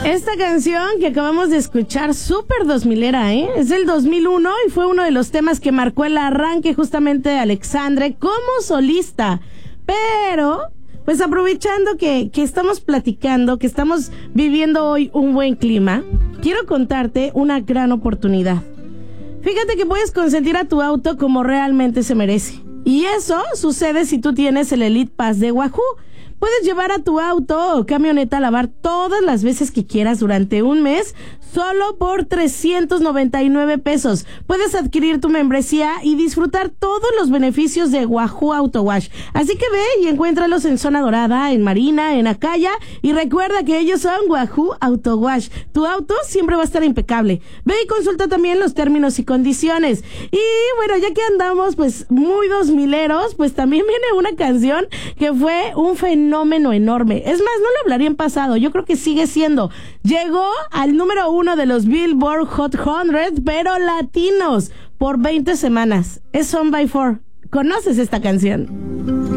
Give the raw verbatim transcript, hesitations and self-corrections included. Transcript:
Esta canción que acabamos de escuchar, súper dos milera, ¿eh? Es del dos mil uno y fue uno de los temas que marcó el arranque justamente de Alexandre como solista. Pero, pues aprovechando que, que estamos platicando, que estamos viviendo hoy un buen clima, quiero contarte una gran oportunidad. Fíjate que puedes consentir a tu auto como realmente se merece. Y eso sucede si tú tienes el Elite Pass de Wahoo. Puedes llevar a tu auto o camioneta a lavar todas las veces que quieras durante un mes, solo por trescientos noventa y nueve pesos. Puedes adquirir tu membresía y disfrutar todos los beneficios de Wahoo Auto Wash. Así que ve y encuéntralos en Zona Dorada, en Marina, en Acaya, y recuerda que ellos son Wahoo Auto Wash. Tu auto siempre va a estar impecable. Ve y consulta también los términos y condiciones. Y bueno, ya que andamos pues muy dos mileros, pues también viene una canción que fue un fenómeno fenómeno enorme. Es más, no lo hablaría en pasado, yo creo que sigue siendo. Llegó al número uno de los Billboard Hot cien, pero latinos, por veinte semanas. Es Son by Four. ¿Conoces esta canción?